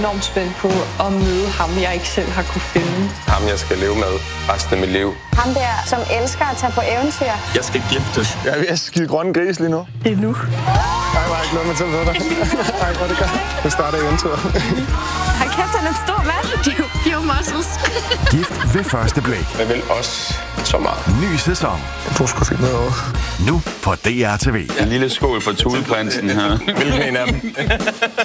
enormt spændt på at møde ham, jeg ikke selv har kunne finde. Ham, jeg skal leve med resten af mit liv. Ham der, som elsker at tage på eventyr. Jeg skal giftes. Jeg er ved at skide grønne gris lige nu. Det er nu. Ej, hvor har jeg glædet mig til at møde dig. Ej, hvor er det godt. Nu starter eventyret. Hold kæft, han er stor mand. Few muscles. Gift ved første blik. Jeg vil også så meget. Ny sæson. Jeg tror sgu fint noget. Nu på DR TV. En lille skål for tudeprinsen her. Hvilken en af dem?